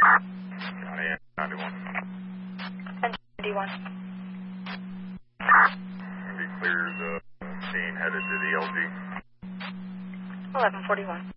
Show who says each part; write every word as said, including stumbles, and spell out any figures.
Speaker 1: Johnny, ninety-one.
Speaker 2: And D one.
Speaker 1: Be clear the scene headed to the L G.
Speaker 2: eleven forty-one.